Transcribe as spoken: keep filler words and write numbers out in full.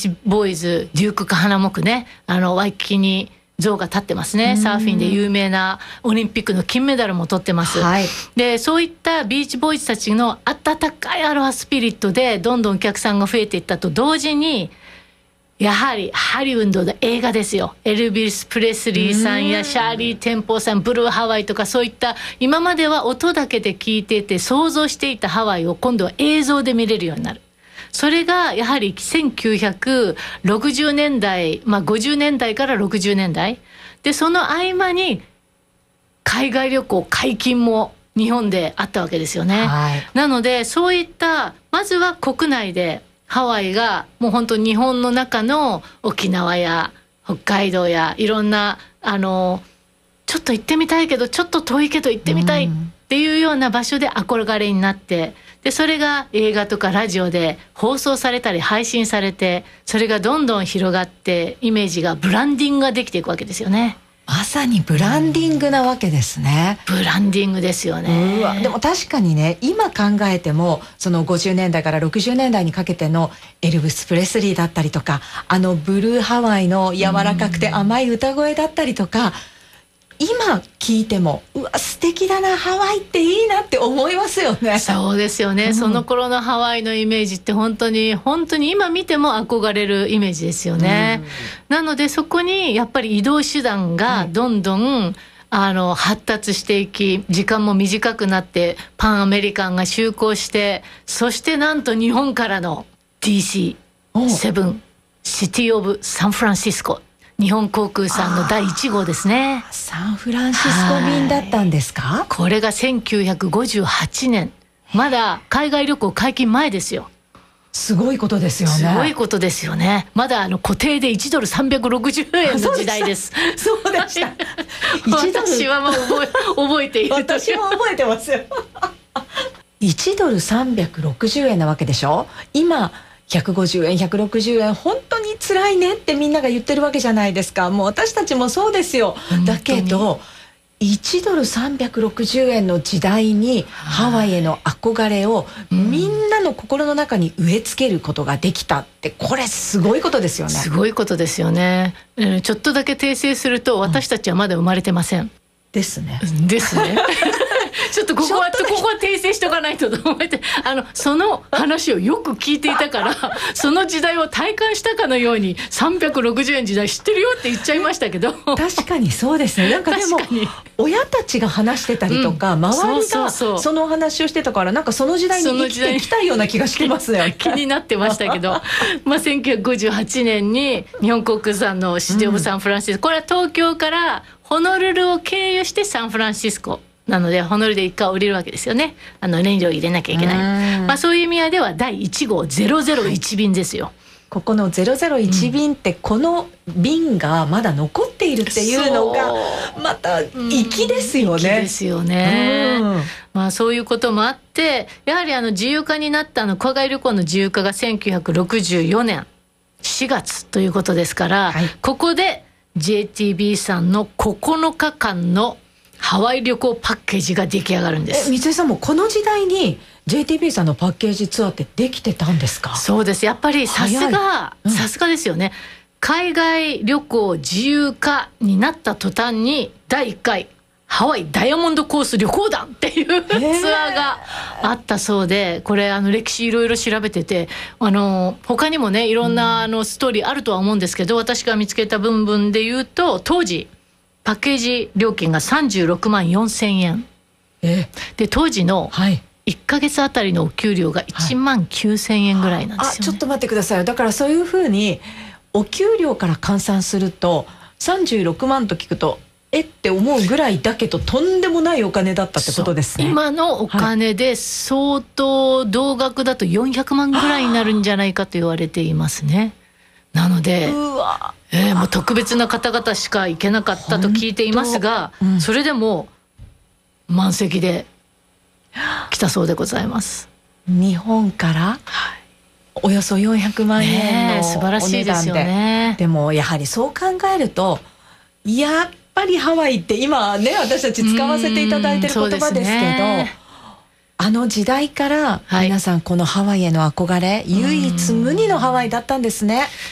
チボーイズデュークカハナモクね、あのワイキキに像が立ってますね。サーフィンで有名なオリンピックの金メダルも取ってます、はい、でそういったビーチボーイズたちの温かいアロハスピリットでどんどんお客さんが増えていったと同時に、やはりハリウッドの映画ですよ。エルビス・プレスリーさんやシャーリー・テンポーさん、ブルーハワイとか、そういった今までは音だけで聞いていて想像していたハワイを今度は映像で見れるようになる。それがやはりせんきゅうひゃくろくじゅうねんだい、まあ、ごじゅうねんだいからろくじゅうねんだいで、その合間に海外旅行解禁も日本であったわけですよね、はい、なのでそういったまずは国内でハワイがもう本当日本の中の沖縄や北海道やいろんなあのちょっと行ってみたいけどちょっと遠いけど行ってみたいっていうような場所で憧れになって、でそれが映画とかラジオで放送されたり配信されて、それがどんどん広がってイメージがブランディングができていくわけですよね。 まさにブランディングなわけですね、 うん、ブランディングですよね。 うわ、でも確かにね、今考えてもそのごじゅうねんだいからろくじゅうねんだいにかけてのエルヴィス・プレスリーだったりとか、あのブルーハワイの柔らかくて甘い歌声だったりとか、今聞いてもうわ素敵だな、ハワイっていいなって思いますよね。 そうですよね、うん、その頃のハワイのイメージって本当に本当に今見ても憧れるイメージですよね、うん、なのでそこにやっぱり移動手段がどんどん、はい、あの発達していき、時間も短くなってパンアメリカンが就航して、そしてなんと日本からの ディーシーセブン シティオブサンフランシスコ、日本航空さんのだいいち号ですね。 サンフランシスコ便だったんですか？ これがせんきゅうひゃくごじゅうはちねん、まだ海外旅行解禁前ですよ。 すごいことですよね。 すごいことですよね。まだあの固定でいちドルさんびゃくろくじゅうえんの時代です。 そうでした。 私はもう覚え、覚えている。 私も覚えてますよ。いちドルさんびゃくろくじゅうえんなわけでしょ。今ひゃくごじゅうえんひゃくろくじゅうえん本当に辛いねってみんなが言ってるわけじゃないですか。もう私たちもそうですよ。だけどいちドルさんびゃくろくじゅうえんの時代にハワイへの憧れをみんなの心の中に植え付けることができたって、これすごいことですよね。 すごいことですよね、うん、ちょっとだけ訂正すると、私たちはまだ生まれてません、うん、 ですねですねちょっとここはここは訂正しとかないとと思って、あのその話をよく聞いていたからその時代を体感したかのようにさんびゃくろくじゅうえん時代知ってるよって言っちゃいましたけど確かにそうですね。なんかでも親たちが話してたりとか、うん、周りがその話をしてたから、なんかその時代に生きてきたような気がしてますね気になってましたけどまあせんきゅうひゃくごじゅうはちねんに日本航空さんのシティオブサンフランシスコ、うん、これは東京からホノルルを経由してサンフランシスコなので、ホノルルで一回降りるわけですよね。あの燃料入れなきゃいけない、まあ、そういう意味合いではだいいち号ゼロゼロいち便ですよ。 ここのゼロゼロいち便って、この便がまだ残っているっていうのがまた粋ですよね。 粋ですよね、うん、まあ、そういうこともあって、やはりあの自由化になったの海外旅行の自由化がせんきゅうひゃくろくじゅうよねんしがつということですから、はい、ここで ジェーティービー さんのここのかかんのハワイ旅行パッケージが出来上がるんです。 え、三井さんもこの時代に ジェーティービー さんのパッケージツアーってできてたんですか？ そうです。やっぱりさすが、うん、さすがですよね。海外旅行自由化になった途端にだいいっかいハワイダイヤモンドコース旅行団っていうツアーがあったそうで、これあの歴史いろいろ調べてて、あの他にもねいろんなあのストーリーあるとは思うんですけど、私が見つけた部分で言うと、当時パッケージ料金がさんじゅうろくまんよんせんえんえで、当時のいっかげつあたりのお給料がいちまんきゅうせんえんぐらいなんですよね、はい、 あ、ちょっと待ってください。だからそういうふうにお給料から換算するとさんじゅうろくまんと聞くとえって思うぐらいだけど、とんでもないお金だったってことですね。 今のお金で相当同額だとよんひゃくまんぐらいになるんじゃないかと言われていますね。なので、 うわ、 えー、もう特別な方々しか行けなかったと聞いていますが、うん、それでも満席で来たそうでございます。 日本からおよそよんひゃくまんえんのお値段で、ね、 素晴らしいですよね。 でもやはりそう考えると、やっぱりハワイって今ね私たち使わせていただいてる言葉ですけど、あの時代から皆さんこのハワイへの憧れ、はい、唯一無二のハワイだったんですね。